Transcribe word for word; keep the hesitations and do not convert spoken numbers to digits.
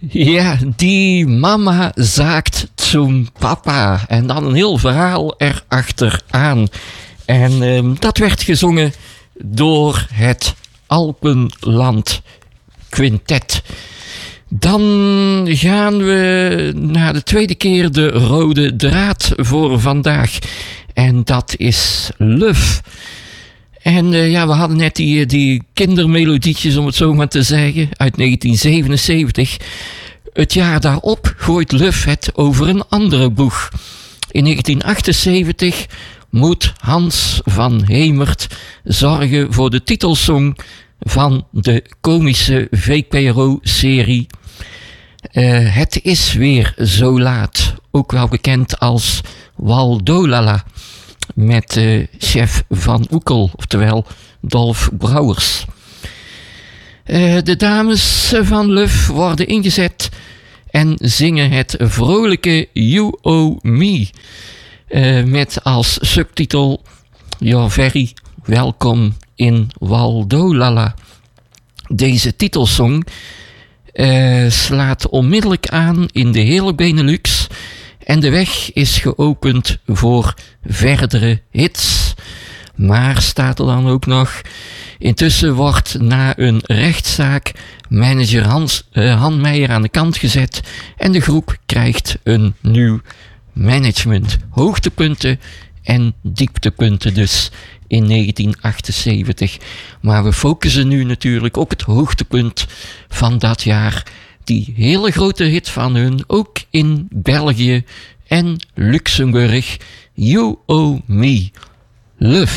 Ja, die mama zaakt zum papa. En dan een heel verhaal erachteraan. En uh, dat werd gezongen door het Alpenland Quintet. Dan gaan we naar de tweede keer de rode draad voor vandaag. En dat is Luf. En uh, ja, we hadden net die, die kindermelodietjes, om het zo maar te zeggen, uit negentien zevenenzeventig. Het jaar daarop gooit Luf het over een andere boeg. In negentien achtenzeventig moet Hans van Hemert zorgen voor de titelsong van de komische V P R O-serie uh, Het is weer zo laat, ook wel bekend als Waldolala, met uh, chef Van Oekel, oftewel Dolf Brouwers. Uh, de dames van Luf worden ingezet en zingen het vrolijke You Owe Me, uh, met als subtitel You're very welcome in Waldolala. Deze titelsong uh, slaat onmiddellijk aan in de hele Benelux en de weg is geopend voor verdere hits. Maar staat er dan ook nog: intussen wordt na een rechtszaak manager Hans, uh, Han Meijer aan de kant gezet en de groep krijgt een nieuw management. Hoogtepunten en dieptepunten dus in negentien achtenzeventig. Maar we focussen nu natuurlijk op het hoogtepunt van dat jaar. Die hele grote hit van hun, ook in België en Luxemburg. You Owe Me, Luf.